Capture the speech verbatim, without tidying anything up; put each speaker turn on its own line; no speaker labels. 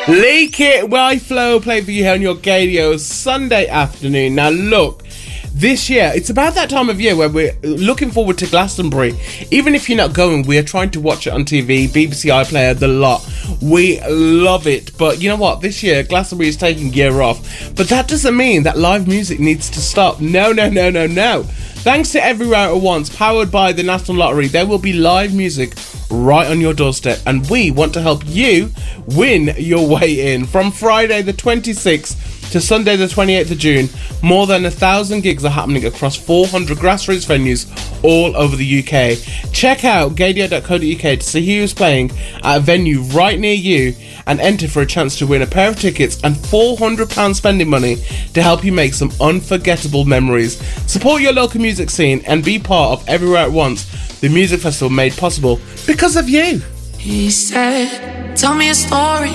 Leak It by Flo, playing for you here on your Gadio Sunday afternoon. Now look, this year, it's about that time of year where we're looking forward to Glastonbury. Even if you're not going, we are trying to watch it on T V, B B C iPlayer, the lot. We love it. But you know what? This year, Glastonbury is taking gear off. But that doesn't mean that live music needs to stop. No, no, no, no, no. Thanks to Everywhere at Once, powered by the National Lottery, there will be live music right on your doorstep, and we want to help you win your way in. From Friday the twenty-sixth to Sunday the twenty-eighth of June, more than a thousand gigs are happening across four hundred grassroots venues all over the U K. Check out gadio dot co dot uk to see who's playing at a venue right near you and enter for a chance to win a pair of tickets and four hundred pounds spending money to help you make some unforgettable memories. Support your local music scene and be part of Everywhere at Once, the music festival made possible because of you.
He said, tell me a story,